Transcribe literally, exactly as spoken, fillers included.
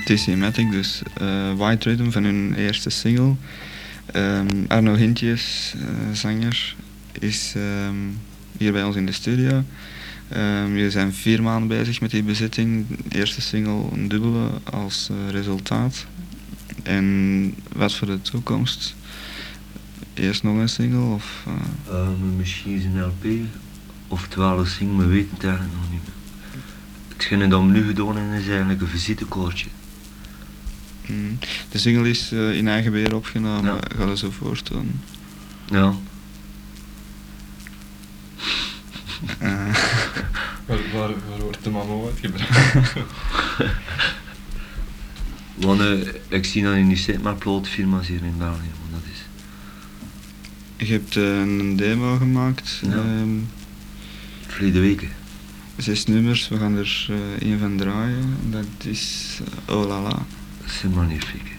T C Matic, dus uh, White Rhythm van hun eerste single. Um, Arno Hintjes, uh, zanger, is um, hier bij ons in de studio. Um, we zijn vier maanden bezig met die bezetting. De eerste single een dubbele als uh, resultaat. En wat voor de toekomst? Eerst nog een single of... Uh... Uh, misschien is een L P of twaalf single, we weten het eigenlijk nog niet meer. Hetgene dat we nu gedaan hebben is eigenlijk een visitekaartje. Mm. De single is uh, in eigen beheer opgenomen, ja. Gaat het zo voortdoen? Ja. Uh. waar, waar, waar wordt de mamo uitgebracht? Want uh, ik zie dat in die set maar plaatfirma's hier in België, want dat is... Je hebt uh, een demo gemaakt. Ja. Um, Verleden weken. Zes nummers, we gaan er uh, één van draaien. Dat is uh, Oh La La. C'est magnifique.